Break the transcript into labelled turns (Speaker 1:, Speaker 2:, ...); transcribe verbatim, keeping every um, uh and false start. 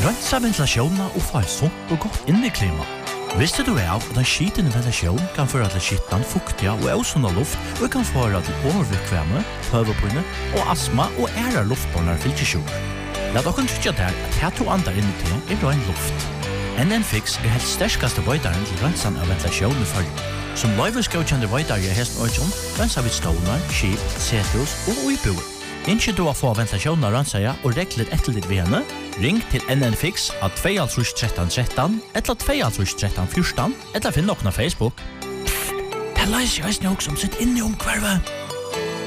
Speaker 1: Rensa ventilasjonen og få et sunt og godt inneklima. Visste du av at en skitende ventilasjon kan føre til skittan, fuktiga og ausunda luft og kan føre til overvikvemme, høvepinne og astma og æra luftbornar fylkesjur. Lat okken tryggja der at her to andar inni til er rein luft. N N Fix er helt sterskaste veidaren til rensan av ventilasjon i fyrir. Som løyvesgaukjende veidare i hesten øyjon, rensa vi stånar, skip, setus og uibuer. Innskje du å få ventilasjonen av rensaja og regler etter ditt ved henne, ring til N N Fix av to tre tre tre tre eller to tre tre fjorten eller finn nokna Facebook. Pff, det leiser jeg også som sitt inne om hverve.